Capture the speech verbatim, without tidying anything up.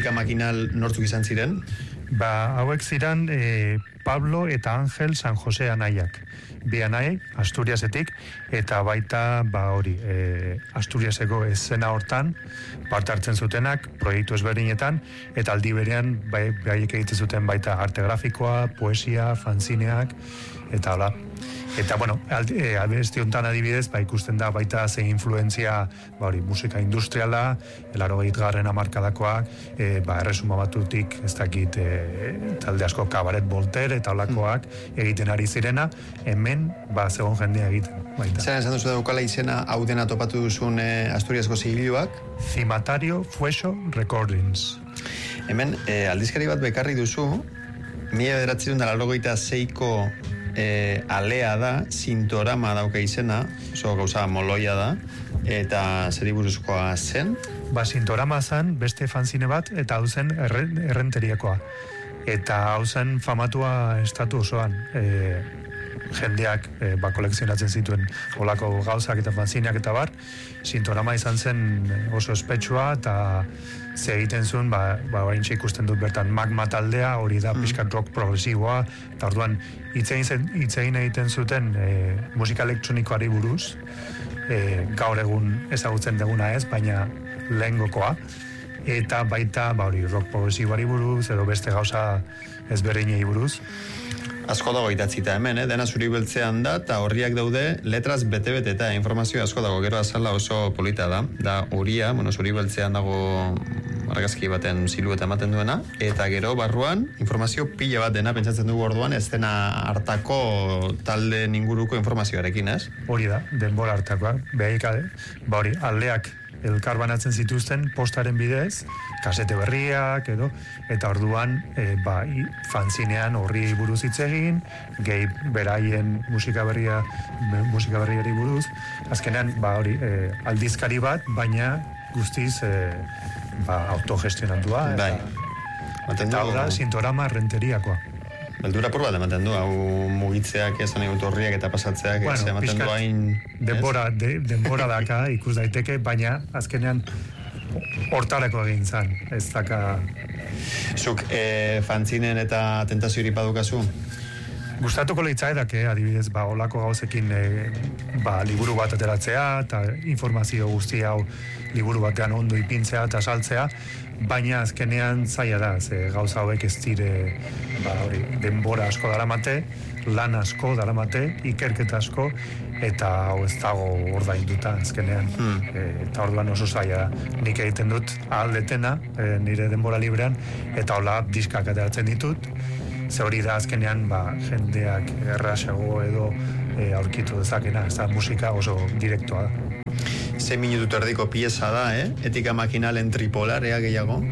Etika Makinal nortzuk izan ziren? Ba, hauek ziren e, Pablo eta Angel San Jose anaiak. Bi anai, Asturiasetik, eta baita, ba hori, e, Asturiaseko escena hortan, parte hartzen zutenak, proiektu ezberdinetan, eta aldi berean, bai, baiek egiten zuten baita arte grafikoa, poesia, fanzineak, eta hola. Eta, bueno, e, abesti honetan adibidez, ba, ikusten da baita zein influenzia, ba, hori, musika industriala, elaro garren amarkadakoak, e, ba, erresuma batutik, ez dakit, e, talde asko kabaret volter, eta olakoak egiten ari zirena, hemen, ba, zegoen jendea egiten. Baita. Zena esan duzu daukala izena, hau dena topatu duzun e, Asturiasko zigiluak? Cimatario Fueso Recordings. Hemen, e, aldizkari bat bekarri duzu, mila bederatziehun eta laurogeita seiko E, alea da, Sintorama dauka izena, oso gauza moloia da, eta zeri buruzkoa zen? Ba, Sintorama zen beste fanzine bat, eta hau zen erren, errenteriakoa. Eta hau zen famatua estatu osoan. E, jendeak e, ba, kolekzionatzen zituen olako gauzak eta fanzineak eta bar. Sintorama izan zen oso ospetsua, eta ze egiten zuen, ba, ba oraintxe ikusten dut bertan magma taldea, hori da mm. pixkat rock progresiboa, eta orduan hitzein egiten zuten e, musika elektronikoari buruz, e, gaur egun ezagutzen duguna ez, baina lehengokoa, eta baita ba hori rock progresiboari buruz, edo beste gauza ezberdinei buruz. Asko dago itatzita hemen, eh? Dena zuri beltzean da, eta horriak daude letraz bete-bete eta informazio asko dago, gero azala oso polita da. Da horia, bueno, zuri beltzean dago argazki baten silueta ematen duena, eta gero barruan informazio pila bat dena, pentsatzen dugu orduan, ez dena hartako talde inguruko informazioarekin, ez? Hori da, denbora hartakoa, behaika, ba hori, aldeak elkar banatzen zituzten postaren bidez, kasete berriak edo, eta orduan e, ba, fanzinean horri buruz hitz egin, gehi beraien musika berria musika berriari buruz, azkenean ba, hori, e, aldizkari bat, baina guztiz e, ba, autogestionatua, bai. Eta, eta hau da, Sintorama renteriakoa. Beldura por bat ematen du, hau mugitzeak esan egut horriak eta pasatzeak bueno, ez ematen du hain... Denbora, de, denbora daka ikus daiteke, baina azkenean hortarako egin zan, ez daka... Zuk, e, fantzinen eta tentazioari padukazu? Gustatuko leitzaidak, adibidez, ba, olako gauzekin e, ba, liburu bat ateratzea, eta informazio guzti hau liburu batean ondo ipintzea eta saltzea, baina azkenean zaila da, ze gauza hauek ez dire, ba, hori, denbora asko daramate, lan asko daramate, ikerketa asko, eta hau ez dago ordainduta azkenean. Hmm. E, eta orduan oso zaila da. Nik egiten dut ahaldetena, e, nire denbora librean, eta hola diskak ateratzen ditut, ze hori da azkenean ba, jendeak errasago edo e, aurkitu dezakena, ez da musika oso direktoa da. Ze minutu erdiko pieza da, eh? Etika Makinalen tripolarea gehiago.